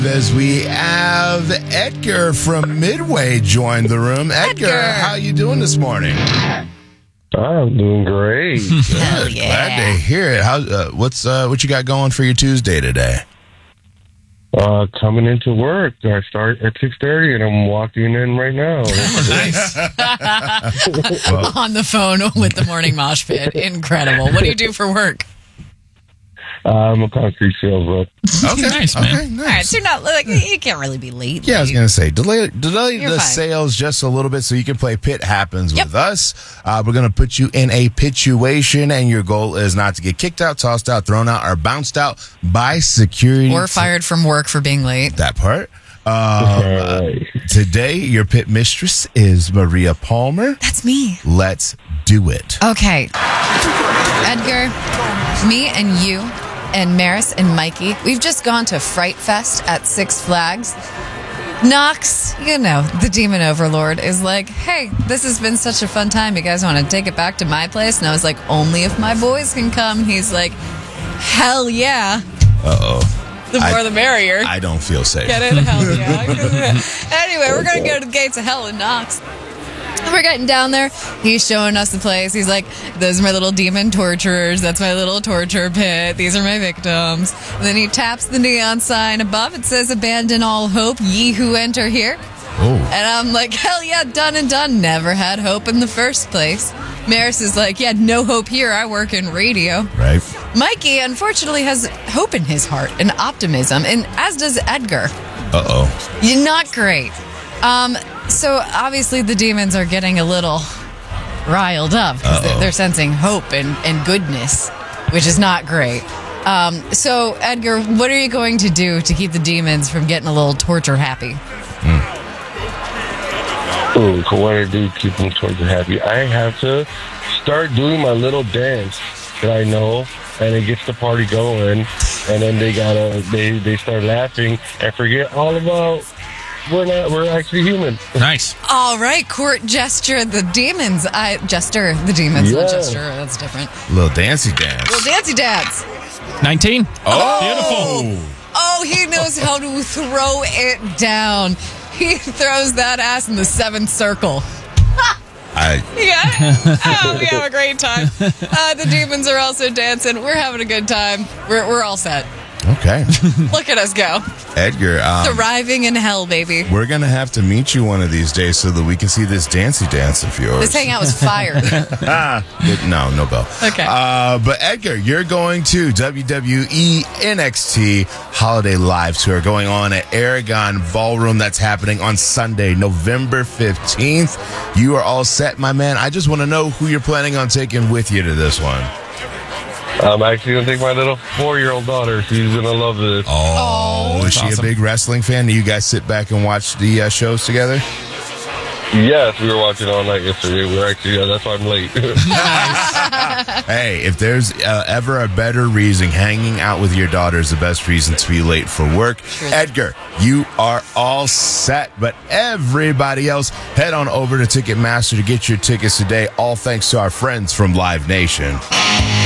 As we have Edgar from Midway join the room. Edgar, how you doing this morning? I'm doing great. Hell yeah. Glad to hear it. What you got going for your Tuesday today? Coming into work. I start at 6:30 and I'm walking in right now. Nice. On the phone with the morning mosh pit. Incredible. What do you do for work? I'm a concrete sales rep. Okay, Nice, man. Okay, All right, nice. so you're not like you can't really be late. Yeah, I was going to say, delay You're the fine. sales just a little bit so you can play Pit Happens Yep. with us. We're going to put you in a situation, and your goal is not to get kicked out, tossed out, thrown out, or bounced out by security. Or fired from work for being late. That part. Right. Today, your pit mistress is Maria Palmer. That's me. Let's do it. Okay. Edgar, me and you and Maris and Mikey, we've just gone to Fright Fest at Six Flags. Knox, the demon overlord, is like, hey, this has been such a fun time. You guys want to take it back to my place? And I was like, only if my boys can come. He's like, hell yeah. Uh-oh. The more the merrier. I don't feel safe. Get it? Hell yeah. Anyway, we're going to go to the gates of hell in Knox. We're getting down there. He's showing us the place. He's like, those are my little demon torturers. That's my little torture pit. These are my victims. And then he taps the neon sign above. It says, abandon all hope, ye who enter here. Oh. And I'm like, hell yeah, done and done. Never had hope in the first place. Maris is like, yeah, no hope here. I work in radio. Right. Mikey, unfortunately, has hope in his heart and optimism, and as does Edgar. Uh-oh. You're not great. So obviously the demons are getting a little riled up because they're sensing hope and goodness, which is not great. So Edgar, what are you going to do to keep the demons from getting a little torture happy? Ooh, what I do to keep them torture happy? I have to start doing my little dance that I know, and it gets the party going. And then they start laughing and forget all about we're actually human. Nice. All right, court gesture the demons. Jester the demons, not Yeah. gesture. That's different. Little dancey dance. Little dancey dance. 19. Oh! Beautiful. Oh, he knows how to throw it down. He throws that ass in the seventh circle. I Yeah. Oh, we have a great time. The demons are also dancing. We're having a good time. We're all set. Okay. Look at us go. Edgar, Thriving in hell, baby. we're going to have to meet you one of these days so that we can see this dancey dance of yours. This hangout was fired. No bell. Okay. But Edgar, you're going to WWE NXT Holiday Live Tour going on at Aragon Ballroom. That's happening on Sunday, November 15th. You are all set, my man. I just want to know who you're planning on taking with you to this one. I'm actually going to take my little 4-year-old daughter. She's going to love this. Oh, is she awesome. a big wrestling fan? Do you guys sit back and watch the shows together? Yes, we were watching all night yesterday. That's why I'm late. Hey, if there's ever a better reason, hanging out with your daughter is the best reason to be late for work. Edgar, you are all set, but everybody else, head on over to Ticketmaster to get your tickets today, all thanks to our friends from Live Nation.